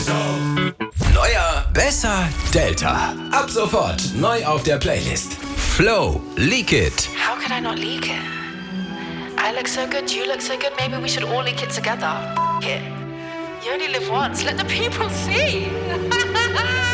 Neuer, besser, Delta. Ab sofort neu auf der Playlist. Flow, Leak It. How could I not leak it? I look so good, you look so good, maybe we should all leak it together. It. You only live once, let the people see.